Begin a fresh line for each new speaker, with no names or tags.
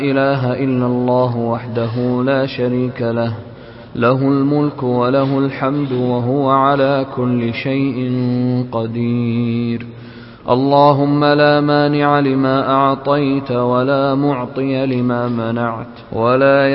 إله إلا الله وحده لا شريك له، له الملك وله الحمد وهو على كل شيء قدير. اللهم لا مانع لما أعطيت ولا معطي لما منعت ولا